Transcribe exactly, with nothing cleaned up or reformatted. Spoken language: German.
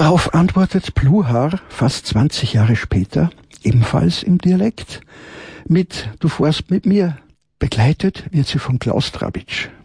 Darauf antwortet Pluhar fast zwanzig Jahre später, ebenfalls im Dialekt, mit »Du fährst mit mir«. Begleitet wird sie von Klaus Drabitsch.